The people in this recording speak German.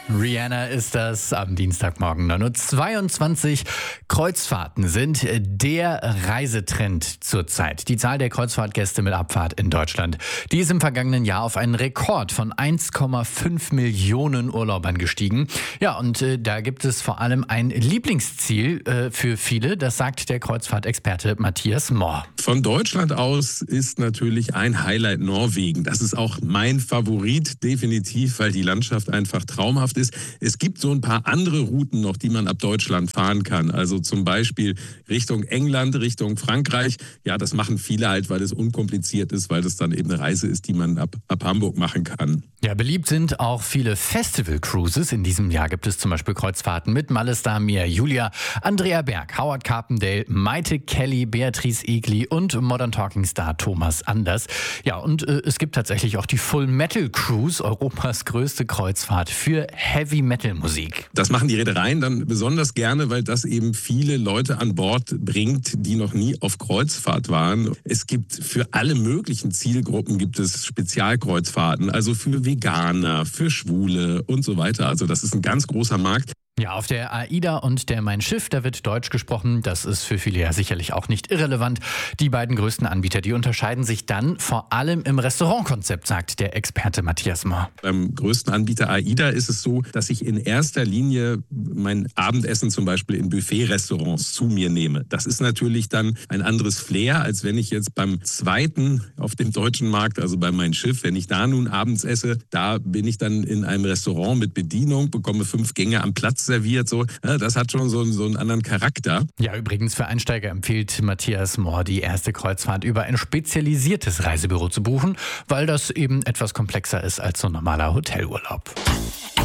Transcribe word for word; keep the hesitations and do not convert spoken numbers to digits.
Rihanna ist das am Dienstagmorgen neun Uhr zweiundzwanzig. Kreuzfahrten sind der Reisetrend zurzeit. Die Zahl der Kreuzfahrtgäste mit Abfahrt in Deutschland, die ist im vergangenen Jahr auf einen Rekord von eins Komma fünf Millionen Urlaubern gestiegen. Ja, und äh, da gibt es vor allem ein Lieblingsziel äh, für viele, das sagt der Kreuzfahrtexperte Matthias Mohr. Von Deutschland aus ist natürlich ein Highlight Norwegen. Das ist auch mein Favorit, definitiv, weil die Landschaft einfach traumhaft ist. Es gibt so ein paar andere Routen noch, die man ab Deutschland fahren kann. Also zum Beispiel Richtung England, Richtung Frankreich. Ja, das machen viele halt, weil es unkompliziert ist, weil das dann eben eine Reise ist, die man ab, ab Hamburg machen kann. Ja, beliebt sind auch viele Festival-Cruises. In diesem Jahr gibt es zum Beispiel Kreuzfahrten mit Malestar, Mia Julia, Andrea Berg, Howard Carpendale, Maite Kelly, Beatrice Egli und Modern Talking Star Thomas Anders. Ja, und äh, es gibt tatsächlich auch die Full Metal Cruise, Europas größte Kreuzfahrt für Heavy Metal Musik. Das machen die Reedereien dann besonders gerne, weil das eben viele Leute an Bord bringt, die noch nie auf Kreuzfahrt waren. Es gibt für alle möglichen Zielgruppen gibt es Spezialkreuzfahrten, also für Veganer, für Schwule und so weiter. Also das ist ein ganz großer Markt. Ja, auf der AIDA und der Mein Schiff, da wird Deutsch gesprochen. Das ist für viele ja sicherlich auch nicht irrelevant. Die beiden größten Anbieter, die unterscheiden sich dann vor allem im Restaurantkonzept, sagt der Experte Matthias Mohr. Beim größten Anbieter AIDA ist es so, dass ich in erster Linie mein Abendessen zum Beispiel in Buffet-Restaurants zu mir nehme. Das ist natürlich dann ein anderes Flair, als wenn ich jetzt beim zweiten auf dem deutschen Markt, also bei Mein Schiff, wenn ich da nun abends esse, da bin ich dann in einem Restaurant mit Bedienung, bekomme fünf Gänge am Platz serviert, so. Ja, das hat schon so, so einen anderen Charakter. Ja, übrigens für Einsteiger empfiehlt Matthias Mohr, die erste Kreuzfahrt über ein spezialisiertes Reisebüro zu buchen, weil das eben etwas komplexer ist als so ein normaler Hotelurlaub.